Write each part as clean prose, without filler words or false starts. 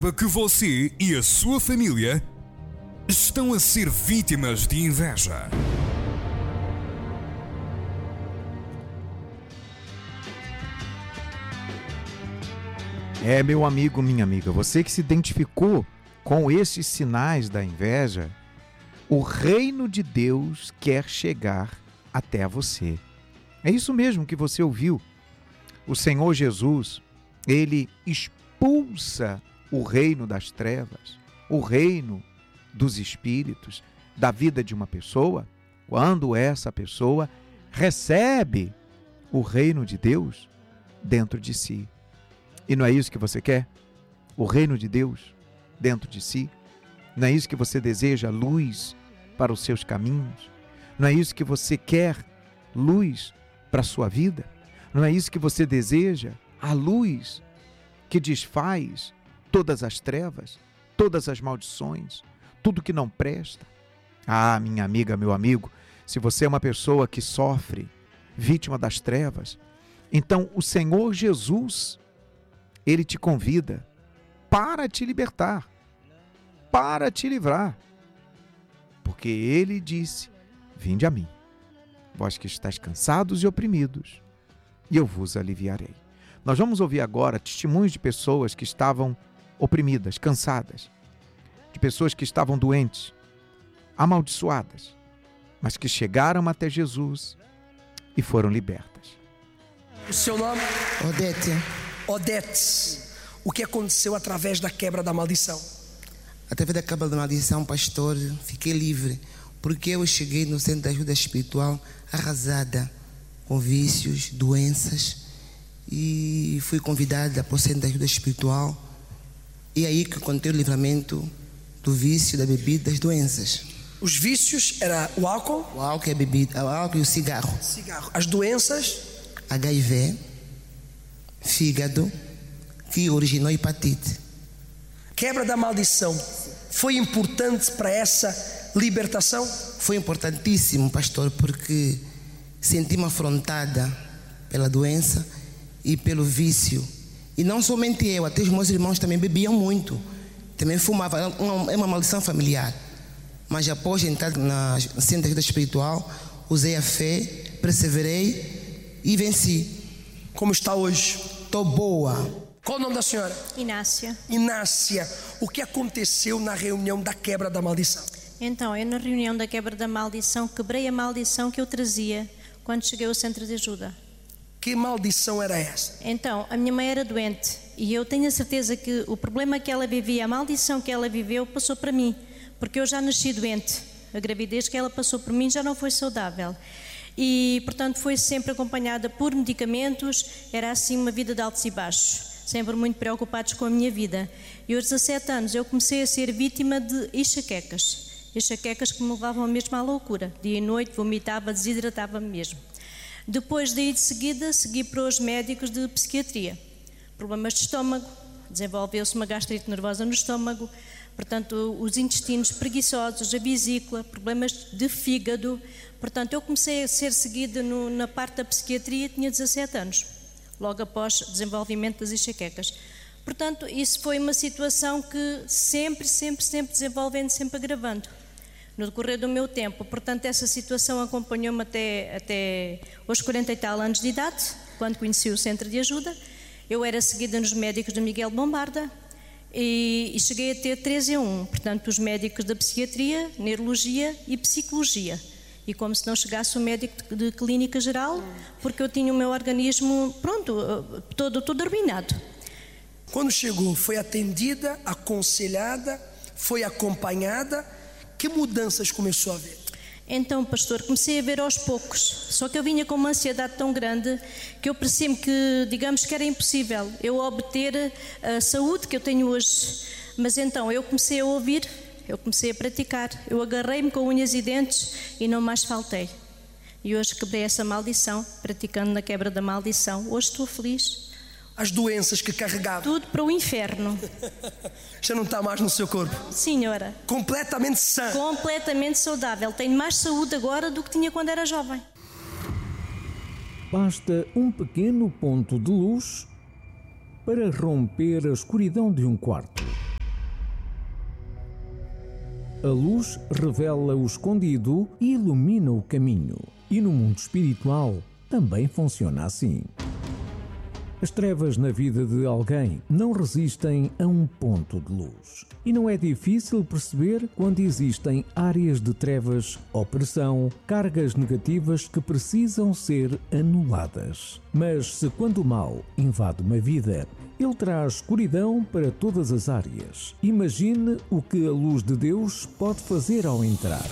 Para que você e a sua família estão a ser vítimas de inveja. Meu amigo, minha amiga, você que se identificou com esses sinais da inveja, o reino de Deus quer chegar até você. É isso mesmo que você ouviu. O Senhor Jesus, ele expulsa o reino das trevas, o reino dos espíritos, da vida de uma pessoa, quando essa pessoa recebe o reino de Deus dentro de si. E não é isso que você quer? O reino de Deus dentro de si? Não é isso que você deseja? Luz para os seus caminhos? Não é isso que você quer? Luz para a sua vida? Não é isso que você deseja? A luz que desfaz todas as trevas, todas as maldições, tudo que não presta. Minha amiga, meu amigo, se você é uma pessoa que sofre, vítima das trevas, então o Senhor Jesus, ele te convida para te libertar, para te livrar. Porque ele disse: vinde a mim, vós que estáis cansados e oprimidos, e eu vos aliviarei. Nós vamos ouvir agora testemunhos de pessoas que estavam oprimidas, cansadas, de pessoas que estavam doentes, amaldiçoadas, mas que chegaram até Jesus e foram libertas. O seu nome? Odete. Odete. O que aconteceu através da quebra da maldição? Através da quebra da maldição, pastor, fiquei livre, porque eu cheguei no centro de ajuda espiritual arrasada, com vícios, doenças, e fui convidada para o centro de ajuda espiritual, e aí que encontrei o livramento do vício, da bebida, das doenças. Os vícios era o álcool? O álcool e a bebida, o álcool e o cigarro. As doenças? HIV, fígado, que originou hepatite. Quebra da maldição foi importante para essa libertação? Foi importantíssimo, pastor, porque senti-me afrontada pela doença e pelo vício. E não somente eu, até os meus irmãos também bebiam muito, também fumavam. É uma maldição familiar. Mas após entrar na centro de ajuda espiritual, usei a fé, perseverei e venci. Como está hoje? Estou boa. Qual o nome da senhora? Inácia. Inácia, o que aconteceu na reunião da quebra da maldição? Então, eu na reunião da quebra da maldição, quebrei a maldição que eu trazia quando cheguei ao centro de ajuda. Que maldição era essa? Então, a minha mãe era doente e eu tenho a certeza que o problema que ela vivia, a maldição que ela viveu, passou para mim, porque eu já nasci doente. A gravidez que ela passou por mim já não foi saudável. E, portanto, foi sempre acompanhada por medicamentos, era assim uma vida de altos e baixos, sempre muito preocupados com a minha vida. E aos 17 anos eu comecei a ser vítima de enxaquecas que me levavam mesmo à loucura. Dia e noite vomitava, desidratava-me mesmo. Depois daí de seguida segui para os médicos de psiquiatria. Problemas de estômago, desenvolveu-se uma gastrite nervosa no estômago, portanto os intestinos preguiçosos, a vesícula, problemas de fígado. Portanto eu comecei a ser seguida na parte da psiquiatria, tinha 17 anos, logo após o desenvolvimento das enxaquecas. Portanto isso foi uma situação que sempre desenvolvendo, sempre agravando. No decorrer do meu tempo, portanto, essa situação acompanhou-me até aos 40 e tal anos de idade, quando conheci o centro de ajuda. Eu era seguida nos médicos de Miguel Bombarda e cheguei a ter 3 em 1, portanto, os médicos da psiquiatria, neurologia e psicologia. E como se não chegasse o médico de clínica geral, porque eu tinha o meu organismo, todo arruinado. Quando chegou, foi atendida, aconselhada, foi acompanhada. Que mudanças começou a ver? Então, pastor, comecei a ver aos poucos. Só que eu vinha com uma ansiedade tão grande que eu percebi-me que, digamos que era impossível eu obter a saúde que eu tenho hoje. Mas então eu comecei a ouvir, eu comecei a praticar. Eu agarrei-me com unhas e dentes e não mais faltei. E hoje quebrei essa maldição, praticando na quebra da maldição. Hoje estou feliz. As doenças que carregava. Tudo para o inferno. Já não está mais no seu corpo? Senhora. Completamente sã. Completamente saudável. Tenho mais saúde agora do que tinha quando era jovem. Basta um pequeno ponto de luz para romper a escuridão de um quarto. A luz revela o escondido e ilumina o caminho. E no mundo espiritual também funciona assim. As trevas na vida de alguém não resistem a um ponto de luz. E não é difícil perceber quando existem áreas de trevas, opressão, cargas negativas que precisam ser anuladas. Mas se quando o mal invade uma vida, ele traz escuridão para todas as áreas. Imagine o que a luz de Deus pode fazer ao entrar.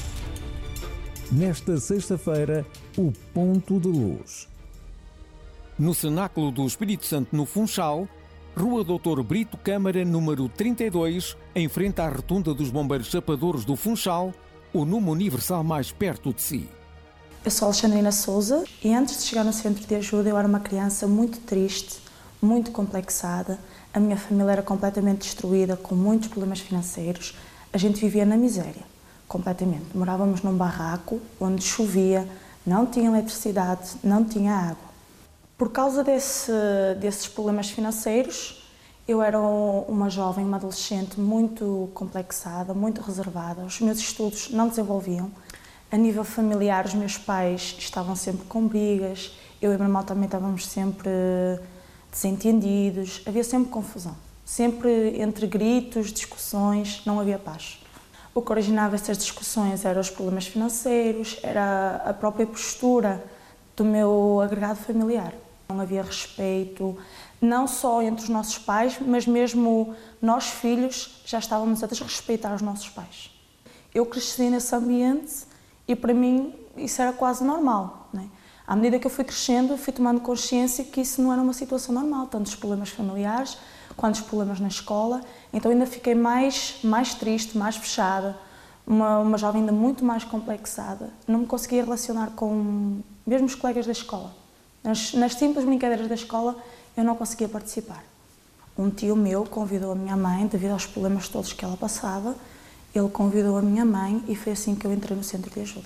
Nesta sexta-feira, o ponto de luz. No Cenáculo do Espírito Santo, no Funchal, Rua Doutor Brito Câmara, número 32, em frente à Rotunda dos Bombeiros Chapadores do Funchal, o número universal mais perto de si. Eu sou Alexandrina Souza e antes de chegar no centro de ajuda eu era uma criança muito triste, muito complexada. A minha família era completamente destruída, com muitos problemas financeiros. A gente vivia na miséria, completamente. Morávamos num barraco onde chovia, não tinha eletricidade, não tinha água. Por causa desses problemas financeiros, eu era uma jovem, uma adolescente muito complexada, muito reservada. Os meus estudos não desenvolviam. A nível familiar, os meus pais estavam sempre com brigas, eu e o meu irmão também estávamos sempre desentendidos, havia sempre confusão. Sempre entre gritos, discussões, não havia paz. O que originava essas discussões eram os problemas financeiros, era a própria postura do meu agregado familiar. Não havia respeito, não só entre os nossos pais, mas mesmo nós, filhos, já estávamos a desrespeitar os nossos pais. Eu cresci nesse ambiente e, para mim, isso era quase normal, né? À medida que eu fui crescendo, fui tomando consciência que isso não era uma situação normal, tanto os problemas familiares quanto os problemas na escola. Então ainda fiquei mais triste, mais fechada, uma jovem ainda muito mais complexada. Não me conseguia relacionar com mesmo os colegas da escola. Nas simples brincadeiras da escola, eu não conseguia participar. Um tio meu convidou a minha mãe, devido aos problemas todos que ela passava, ele convidou a minha mãe e foi assim que eu entrei no centro de ajuda.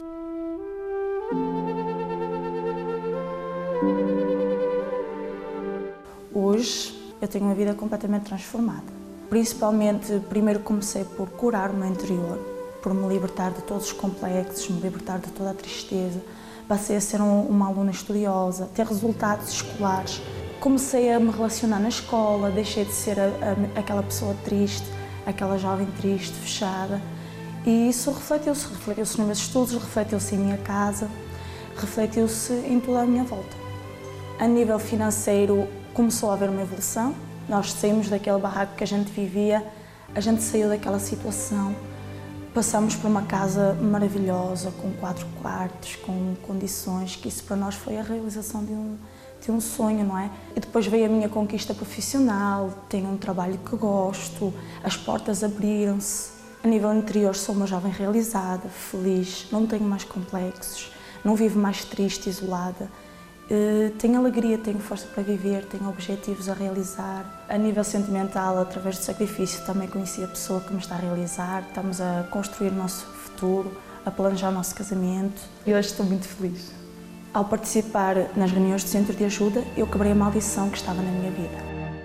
Hoje, eu tenho uma vida completamente transformada. Principalmente, primeiro comecei por curar o meu interior, por me libertar de todos os complexos, me libertar de toda a tristeza. Passei a ser uma aluna estudiosa, ter resultados escolares. Comecei a me relacionar na escola, deixei de ser aquela pessoa triste, aquela jovem triste, fechada. E isso refletiu-se nos meus estudos, refletiu-se em minha casa, refletiu-se em toda a minha volta. A nível financeiro, começou a haver uma evolução. Nós saímos daquele barraco que a gente vivia, a gente saiu daquela situação. Passamos por uma casa maravilhosa, com 4 quartos, com condições, que isso para nós foi a realização de um sonho, não é? E depois veio a minha conquista profissional, tenho um trabalho que gosto, as portas abriram-se. A nível interior sou uma jovem realizada, feliz, não tenho mais complexos, não vivo mais triste, isolada. Tenho alegria, tenho força para viver, tenho objetivos a realizar. A nível sentimental, através do sacrifício, também conheci a pessoa que me está a realizar. Estamos a construir o nosso futuro, a planejar o nosso casamento e hoje estou muito feliz. Ao participar nas reuniões do Centro de Ajuda, eu quebrei a maldição que estava na minha vida.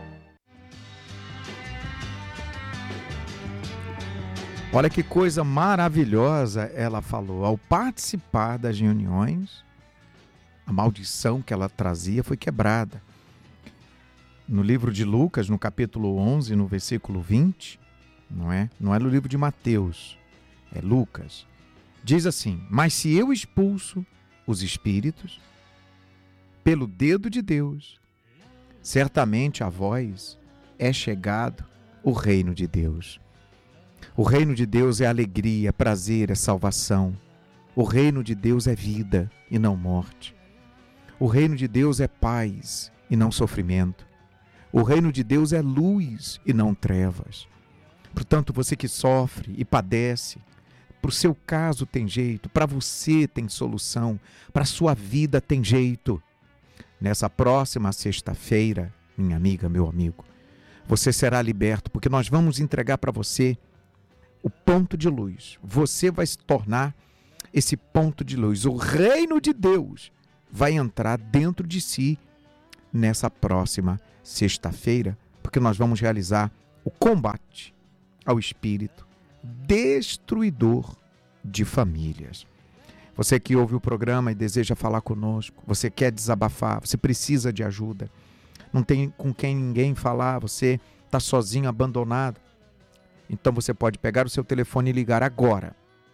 Olha que coisa maravilhosa ela falou. Ao participar das reuniões, a maldição que ela trazia foi quebrada. No livro de Lucas, no capítulo 11, no versículo 20, não é no livro de Mateus, é Lucas, diz assim: mas se eu expulso os espíritos pelo dedo de Deus, certamente a vós é chegado o reino de Deus. O reino de Deus é alegria, é prazer, é salvação. O reino de Deus é vida e não morte. O reino de Deus é paz e não sofrimento. O reino de Deus é luz e não trevas. Portanto, você que sofre e padece, para o seu caso tem jeito, para você tem solução, para a sua vida tem jeito. Nessa próxima sexta-feira, minha amiga, meu amigo, você será liberto, porque nós vamos entregar para você o ponto de luz. Você vai se tornar esse ponto de luz. O reino de Deus vai entrar dentro de si nessa próxima sexta-feira, porque nós vamos realizar o combate ao espírito, destruidor de famílias. Você que ouve o programa e deseja falar conosco, você quer desabafar, você precisa de ajuda, não tem com quem ninguém falar, você está sozinho, abandonado. Então você pode pegar o seu telefone e ligar agora.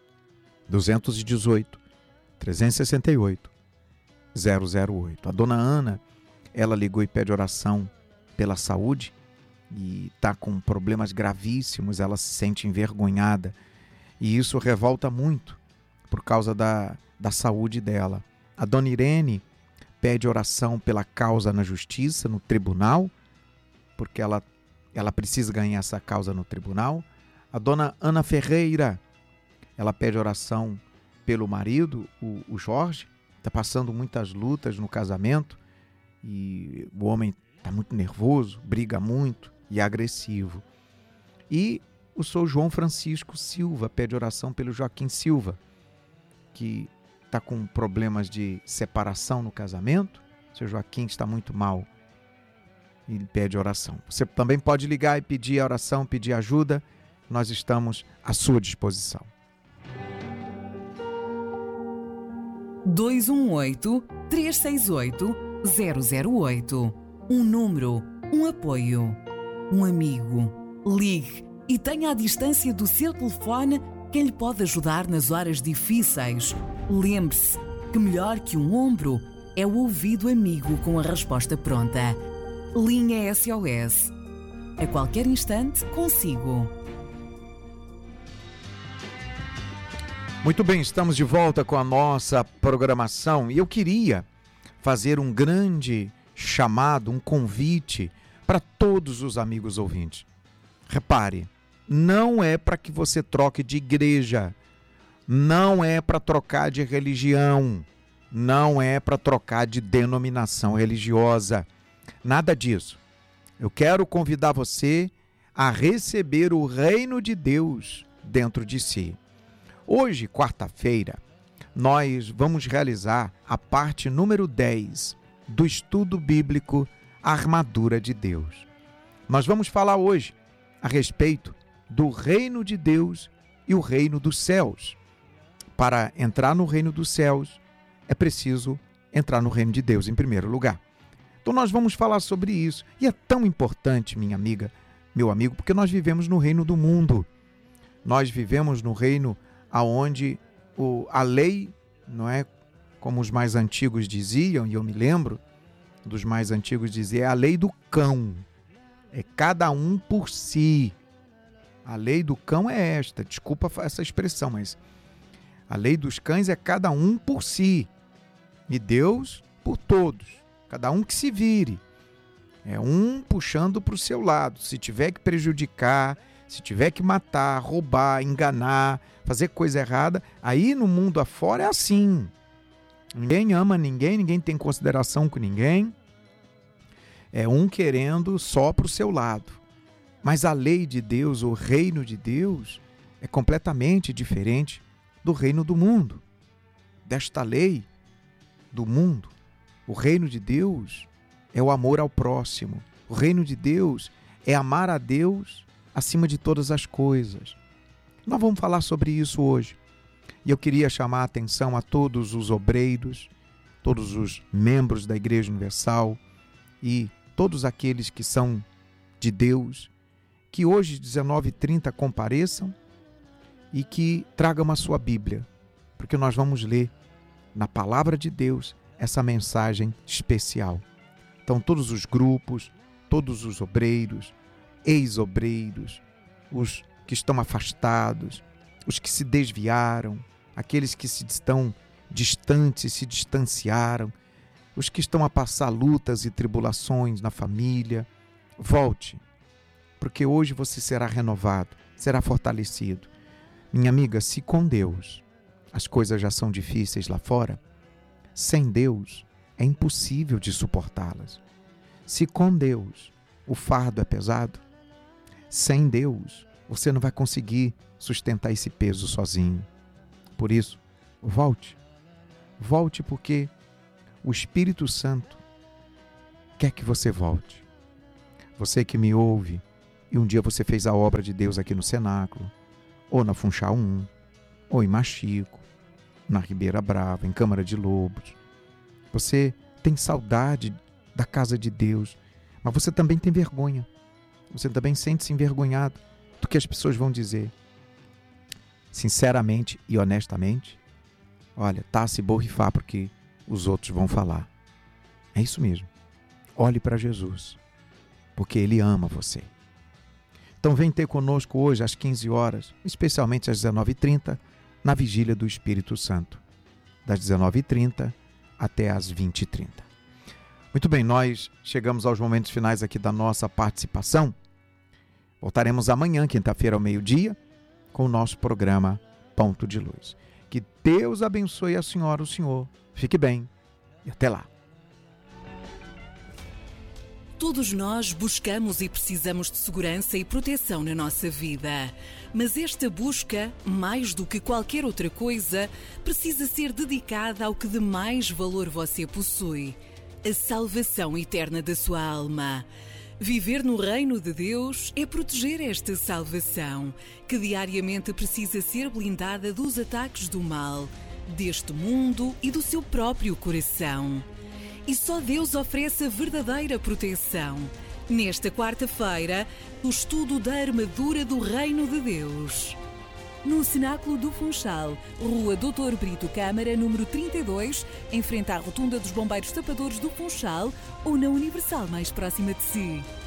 218 368 008. A dona Ana, ela ligou e pede oração pela saúde e está com problemas gravíssimos, ela se sente envergonhada e isso revolta muito por causa da saúde dela. A dona Irene pede oração pela causa na justiça, no tribunal, porque ela precisa ganhar essa causa no tribunal. A dona Ana Ferreira, ela pede oração pelo marido, o Jorge, está passando muitas lutas no casamento e o homem está muito nervoso, briga muito e é agressivo. E o Sr. João Francisco Silva pede oração pelo Joaquim Silva, que está com problemas de separação no casamento. O Sr. Joaquim está muito mal e pede oração. Você também pode ligar e pedir oração, pedir ajuda. Nós estamos à sua disposição. 218-368-008. Um número, um apoio, um amigo. Ligue e tenha à distância do seu telefone quem lhe pode ajudar nas horas difíceis. Lembre-se que melhor que um ombro é o ouvido amigo com a resposta pronta. Linha SOS. A qualquer instante, consigo. Muito bem, estamos de volta com a nossa programação e eu queria fazer um grande chamado, um convite para todos os amigos ouvintes. Repare, não é para que você troque de igreja, não é para trocar de religião, não é para trocar de denominação religiosa, nada disso. Eu quero convidar você a receber o reino de Deus dentro de si. Hoje, quarta-feira, nós vamos realizar a parte número 10 do estudo bíblico A Armadura de Deus. Nós vamos falar hoje a respeito do reino de Deus e o reino dos céus. Para entrar no reino dos céus, é preciso entrar no reino de Deus em primeiro lugar. Então nós vamos falar sobre isso. E é tão importante, minha amiga, meu amigo, porque nós vivemos no reino do mundo. Nós vivemos no reino aonde a lei, não é como os mais antigos diziam, e eu me lembro dos mais antigos dizer, é a lei do cão. É cada um por si. A lei do cão é esta, desculpa essa expressão, mas a lei dos cães é cada um por si. E Deus por todos. Cada um que se vire. É um puxando para o seu lado. Se tiver que prejudicar, se tiver que matar, roubar, enganar, fazer coisa errada, aí no mundo afora é assim. Ninguém ama ninguém, ninguém tem consideração com ninguém. É um querendo só para o seu lado. Mas a lei de Deus, o reino de Deus, é completamente diferente do reino do mundo. Desta lei do mundo, o reino de Deus é o amor ao próximo. O reino de Deus é amar a Deus acima de todas as coisas. Nós vamos falar sobre isso hoje. E eu queria chamar a atenção a todos os obreiros, todos os membros da Igreja Universal e todos aqueles que são de Deus, que hoje, 19h30, compareçam e que tragam a sua Bíblia, porque nós vamos ler na Palavra de Deus essa mensagem especial. Então, todos os grupos, todos os obreiros, ex-obreiros, os que estão afastados, os que se desviaram, aqueles que estão distantes, se distanciaram, os que estão a passar lutas e tribulações na família, volte, porque hoje você será renovado, será fortalecido. Minha amiga, se com Deus as coisas já são difíceis lá fora, sem Deus é impossível de suportá-las. Se com Deus o fardo é pesado, sem Deus você não vai conseguir sustentar esse peso sozinho. Por isso, volte. Volte porque o Espírito Santo quer que você volte. Você que me ouve e um dia você fez a obra de Deus aqui no cenáculo, ou na Funchal 1, ou em Machico, na Ribeira Brava, em Câmara de Lobos. Você tem saudade da casa de Deus, mas você também tem vergonha. Você também sente-se envergonhado do que as pessoas vão dizer. Sinceramente e honestamente, olha, tá a se borrifar porque os outros vão falar. É isso mesmo. Olhe para Jesus, porque Ele ama você. Então vem ter conosco hoje às 15 horas, especialmente às 19h30, na Vigília do Espírito Santo, das 19h30 até às 20h30. Muito bem, nós chegamos aos momentos finais aqui da nossa participação. Voltaremos amanhã, quinta-feira, ao meio-dia, com o nosso programa Ponto de Luz. Que Deus abençoe a senhora, o senhor. Fique bem e até lá. Todos nós buscamos e precisamos de segurança e proteção na nossa vida. Mas esta busca, mais do que qualquer outra coisa, precisa ser dedicada ao que de mais valor você possui: a salvação eterna da sua alma. Viver no reino de Deus é proteger esta salvação, que diariamente precisa ser blindada dos ataques do mal, deste mundo e do seu próprio coração. E só Deus oferece a verdadeira proteção. Nesta quarta-feira, o estudo da armadura do Reino de Deus. No Cenáculo do Funchal, Rua Dr. Brito Câmara, número 32, em frente à Rotunda dos Bombeiros Tapadores do Funchal, ou na Universal mais próxima de si.